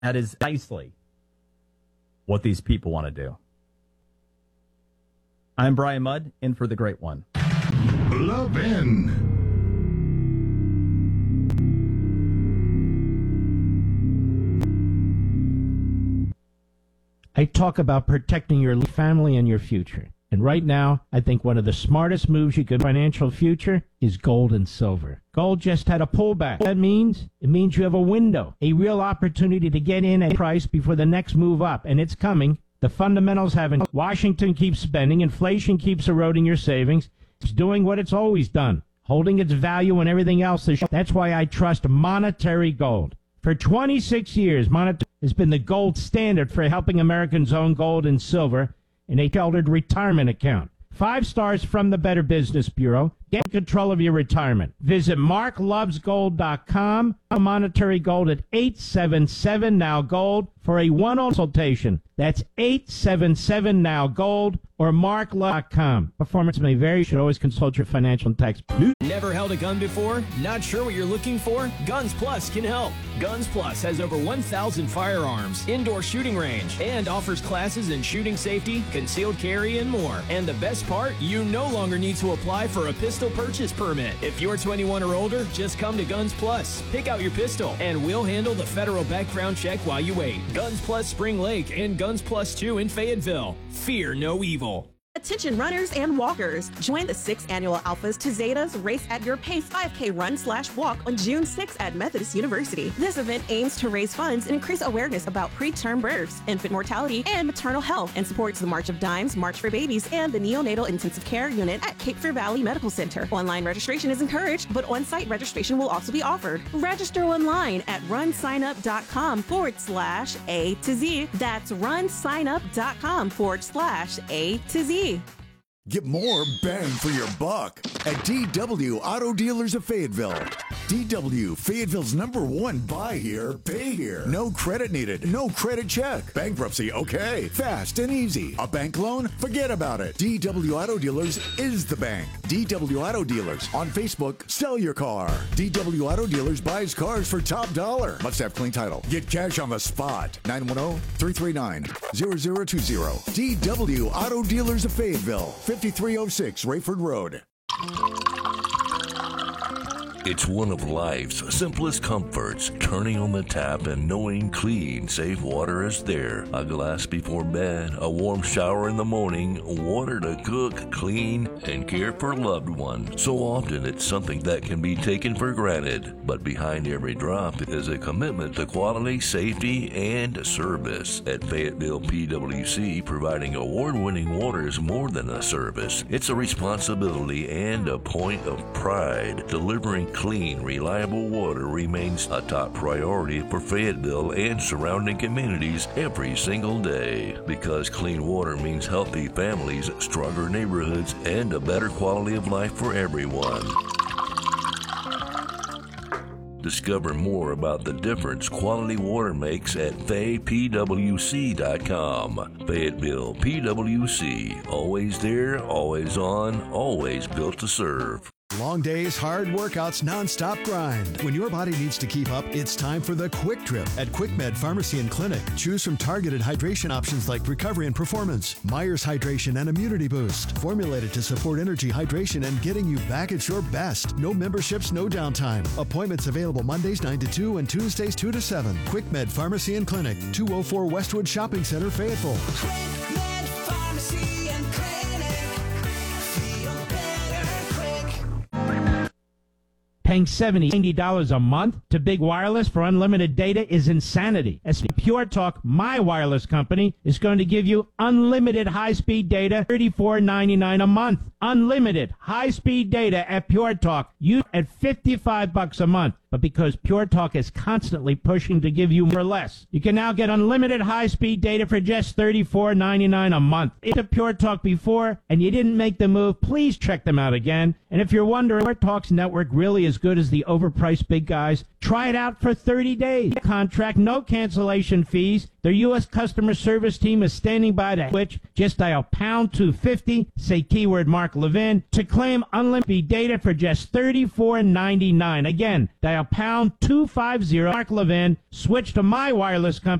That is nicely what these people want to do. I'm Brian Mudd, in for the great one. Love in. I talk about protecting your family and your future. And right now, I think one of the smartest moves you could financial future is gold and silver. Gold just had a pullback. What that means? It means you have a window, a real opportunity to get in at a price before the next move up. And it's coming. The fundamentals haven't. Washington keeps spending. Inflation keeps eroding your savings. It's doing what it's always done, holding its value when everything else is. That's why I trust Monetary Gold. For 26 years, Monetary has been the gold standard for helping Americans own gold and silver in a sheltered retirement account. 5 stars from the Better Business Bureau. Get control of your retirement. Visit marklovesgold.com. Monetary Gold at 877-NOW-GOLD for a one-on consultation. That's 877-NOW-GOLD or marklove.com. Performance may vary. You should always consult your financial and tax. Never held a gun before? Not sure what you're looking for? Guns Plus can help. Guns Plus has over 1,000 firearms, indoor shooting range, and offers classes in shooting safety, concealed carry, and more. And the best part? You no longer need to apply for a pistol purchase permit. If you're 21 or older, just come to Guns Plus. Pick out your pistol, and we'll handle the federal background check while you wait. Guns Plus Spring Lake and Guns Plus 2 in Fayetteville. Fear no evil. Attention runners and walkers. Join the 6th annual Alphas to Zetas Race at Your Pace 5K Run/Walk on June 6th at Methodist University. This event aims to raise funds and increase awareness about preterm births, infant mortality, and maternal health, and supports the March of Dimes, March for Babies, and the Neonatal Intensive Care Unit at Cape Fear Valley Medical Center. Online registration is encouraged, but on-site registration will also be offered. Register online at runsignup.com/A to Z. That's runsignup.com/A to Z. Get more bang for your buck at DW Auto Dealers of Fayetteville. DW, Fayetteville's #1 buy here, pay here. No credit needed, no credit check. Bankruptcy, okay. Fast and easy. A bank loan? Forget about it. DW Auto Dealers is the bank. DW Auto Dealers. On Facebook, sell your car. DW Auto Dealers buys cars for top dollar. Must have clean title. Get cash on the spot. 910-339-0020. DW Auto Dealers of Fayetteville. 5306 Rayford Road. It's one of life's simplest comforts, turning on the tap and knowing clean, safe water is there. A glass before bed, a warm shower in the morning, water to cook, clean, and care for loved ones. So often it's something that can be taken for granted, but behind every drop is a commitment to quality, safety, and service. At Fayetteville PWC, providing award-winning water is more than a service. It's a responsibility and a point of pride. Delivering clean, reliable water remains a top priority for Fayetteville and surrounding communities every single day. Because clean water means healthy families, stronger neighborhoods, and a better quality of life for everyone. Discover more about the difference quality water makes at faypwc.com. Fayetteville PWC, always there, always on, always built to serve. Long days, hard workouts, non-stop grind. When your body needs to keep up, it's time for the Quick Trip at QuickMed Pharmacy and Clinic. Choose from targeted hydration options like Recovery and Performance, Myers Hydration and Immunity Boost, formulated to support energy, hydration, and getting you back at your best. No memberships, no downtime. Appointments available Mondays 9 to 2 and Tuesdays 2 to 7. QuickMed Pharmacy and Clinic, 204 Westwood Shopping Center, Fayetteville. QuickMed Pharmacy and Clinic. Feel better quick. Paying $70, $90 a month to Big Wireless for unlimited data is insanity. As Pure Talk, my wireless company, is going to give you unlimited high-speed data, $34.99 a month. Unlimited high-speed data at Pure Talk, you at $55 a month. But because Pure Talk is constantly pushing to give you more or less, you can now get unlimited high-speed data for just $34.99 a month. If you Pure Talk before and you didn't make the move, please check them out again. And if you're wondering, Pure Talk's network really as good as the overpriced big guys, try it out for 30 days. Contract, no cancellation fees. Their U.S. customer service team is standing by to switch. Just dial pound 250, say keyword Mark Levin, to claim unlimited data for just $34.99. Again, dial dial pound 250. Mark Levin. Switch to my wireless company.